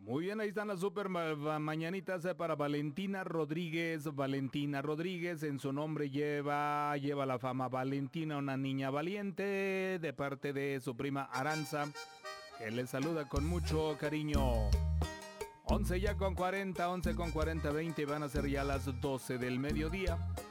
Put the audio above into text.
Muy bien, ahí están las mañanitas para Valentina Rodríguez. Valentina Rodríguez, en su nombre lleva la fama Valentina, una niña valiente, de parte de su prima Aranza, que le saluda con mucho cariño. 11 ya con 40, 11 con 40, 20, van a ser ya las 12 del mediodía.